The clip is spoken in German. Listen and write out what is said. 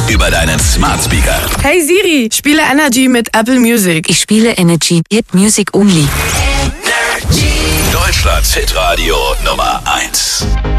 über deinen Smart Speaker. Hey Siri, spiele Energy mit Apple Music. Ich spiele Energy, Hit Music Only. Deutschlands Hitradio Nummer 1.